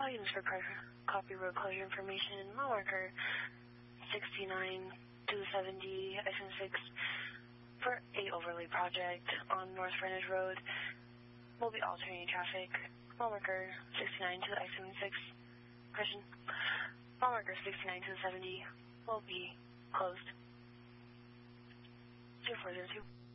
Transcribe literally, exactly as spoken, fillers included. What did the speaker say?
All units require copy road closure information. Mile marker sixty-nine two seventy, I S N six for a overlay project on North Frontage Road. We'll be alternating traffic. Mile marker sixty-nine to the I seven six. Correction. Mile marker sixty-nine to the seventy will be closed. zero four zero two.